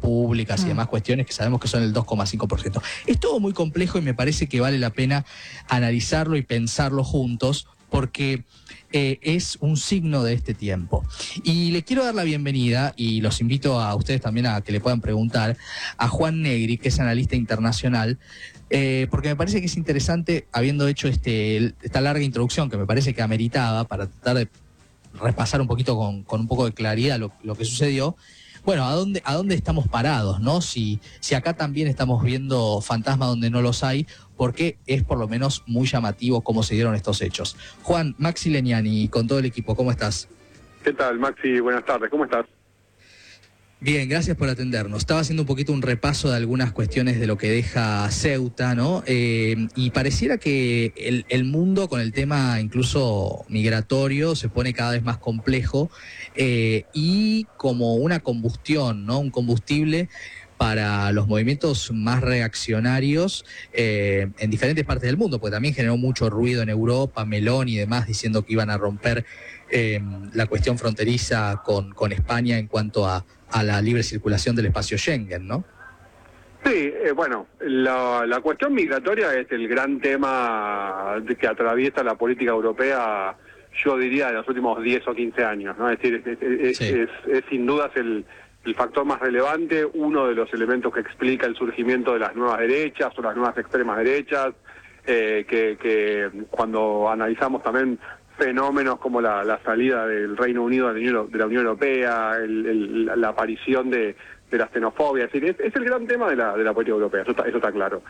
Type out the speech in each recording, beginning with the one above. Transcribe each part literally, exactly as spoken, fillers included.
públicas y Mm. demás cuestiones que sabemos que son el dos coma cinco por ciento. Es todo muy complejo y me parece que vale la pena analizarlo y pensarlo juntos, porque eh, es un signo de este tiempo. Y le quiero dar la bienvenida, y los invito a ustedes también a que le puedan preguntar, a Juan Negri, que es analista internacional, eh, porque me parece que es interesante, habiendo hecho este, esta larga introducción que me parece que ameritaba para tratar de repasar un poquito con, con un poco de claridad lo, lo que sucedió. Bueno, ¿a dónde, a dónde estamos parados, no? Si, si acá también estamos viendo fantasmas donde no los hay, porque es por lo menos muy llamativo cómo se dieron estos hechos. Juan, Maxi Leniani, con todo el equipo, ¿cómo estás? ¿Qué tal, Maxi? Buenas tardes, ¿cómo estás? Bien, gracias por atendernos. Estaba haciendo un poquito un repaso de algunas cuestiones de lo que deja Ceuta, ¿no? Eh, y pareciera que el, el mundo con el tema incluso migratorio se pone cada vez más complejo eh, y como una combustión, ¿no? Un combustible para los movimientos más reaccionarios eh, en diferentes partes del mundo, porque también generó mucho ruido en Europa, Meloni y demás, diciendo que iban a romper eh, la cuestión fronteriza con, con España en cuanto a a la libre circulación del espacio Schengen, ¿no? Sí, eh, bueno, la, la cuestión migratoria es el gran tema de que atraviesa la política europea, yo diría, de los últimos diez o quince años, ¿no? Es decir, es, es, Sí. es, es sin dudas el, el factor más relevante, uno de los elementos que explica el surgimiento de las nuevas derechas o las nuevas extremas derechas, eh, que, que cuando analizamos también fenómenos como la, la salida del Reino Unido de la Unión, de la Unión Europea, el, el, la aparición de, de la xenofobia, es decir, es, es el gran tema de la, de la política europea, eso está, eso está claro.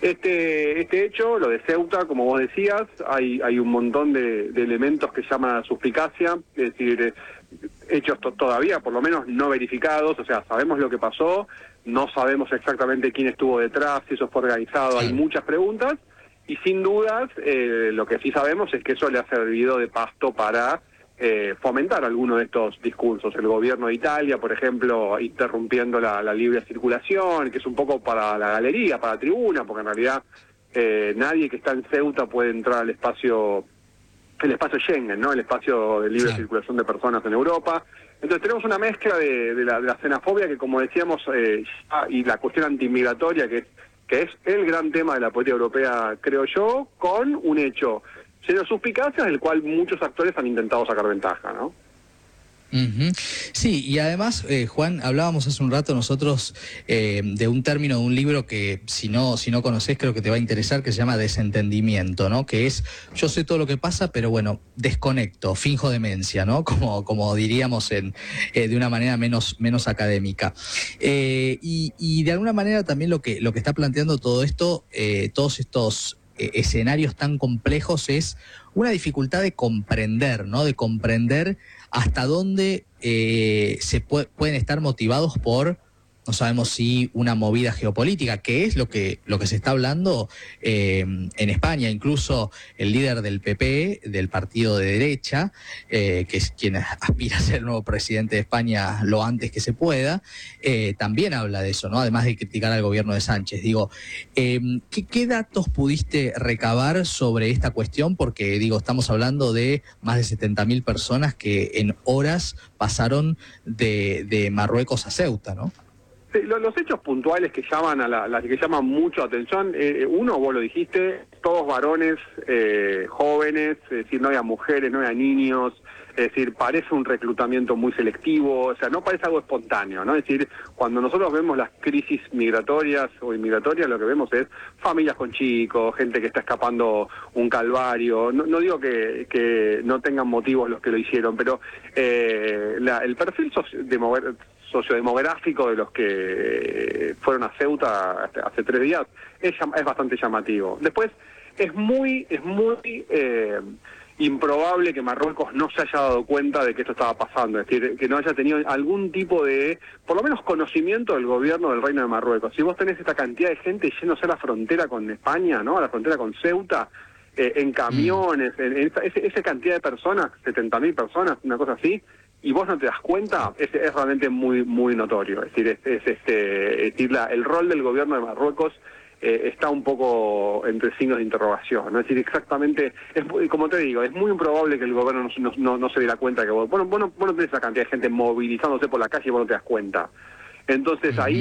Este, este hecho, lo de Ceuta, como vos decías, hay, hay un montón de, de elementos que llaman a la suspicacia, es decir, eh, hechos to todavía, por lo menos, no verificados, o sea, sabemos lo que pasó, no sabemos exactamente quién estuvo detrás, si eso fue organizado, hay muchas preguntas. Y sin dudas, eh, lo que sí sabemos es que eso le ha servido de pasto para eh, fomentar alguno de estos discursos. El gobierno de Italia, por ejemplo, interrumpiendo la, la libre circulación, que es un poco para la galería, para la tribuna, porque en realidad eh, nadie que está en Ceuta puede entrar al espacio, el espacio Schengen, ¿no? El espacio de libre Sí. circulación de personas en Europa. Entonces tenemos una mezcla de, de, la, de la xenofobia que, como decíamos, eh, y la cuestión antimigratoria, que es que es el gran tema de la política europea, creo yo, con un hecho lleno de suspicacias del cual muchos actores han intentado sacar ventaja, ¿no? Uh-huh. Sí, y además, eh, Juan, hablábamos hace un rato nosotros eh, de un término de un libro que si no, si no conocés creo que te va a interesar, que se llama Desentendimiento, ¿no? Que es, yo sé todo lo que pasa, pero bueno, desconecto, finjo demencia, ¿no? Como, como diríamos en, eh, de una manera menos, menos académica. Eh, y, y de alguna manera también lo que, lo que está planteando todo esto, eh, todos estos eh, escenarios tan complejos es una dificultad de comprender, ¿no? De comprender hasta dónde eh, se puede, pueden estar motivados por, no sabemos si una movida geopolítica, que es lo que, lo que se está hablando eh, en España. Incluso el líder del P P, del partido de derecha, eh, que es quien aspira a ser el nuevo presidente de España lo antes que se pueda, eh, también habla de eso, ¿no? Además de criticar al gobierno de Sánchez. Digo, eh, ¿qué, ¿qué datos pudiste recabar sobre esta cuestión? Porque, digo, estamos hablando de más de setenta mil personas que en horas pasaron de, de Marruecos a Ceuta, ¿no? Sí, lo, los hechos puntuales que llaman a la, la que llaman mucho atención, eh, uno, vos lo dijiste, todos varones eh, jóvenes, es decir, no había mujeres, no había niños, es decir, parece un reclutamiento muy selectivo, o sea, no parece algo espontáneo, ¿no? Es decir, cuando nosotros vemos las crisis migratorias o inmigratorias, lo que vemos es familias con chicos, gente que está escapando un calvario, no, no digo que, que no tengan motivos los que lo hicieron, pero eh, la, el perfil socio de mover, sociodemográfico de los que fueron a Ceuta hace tres días es, es bastante llamativo. Después, es muy, es muy eh, improbable que Marruecos no se haya dado cuenta de que esto estaba pasando, es decir, que no haya tenido algún tipo de, por lo menos, conocimiento del gobierno del Reino de Marruecos. Si vos tenés esta cantidad de gente yéndose a la frontera con España, ¿no? A la frontera con Ceuta, eh, en camiones, en, en esa, esa cantidad de personas, setenta mil personas, una cosa así, y vos no te das cuenta, es, es realmente muy muy notorio. Es decir, es, es este, es decir la, el rol del gobierno de Marruecos eh, está un poco entre signos de interrogación, ¿no? Es decir, exactamente, es muy, como te digo, es muy improbable que el gobierno no, no, no, no se diera cuenta que vos, bueno, vos no, vos no tenés esa cantidad de gente movilizándose por la calle y vos no te das cuenta. Entonces ahí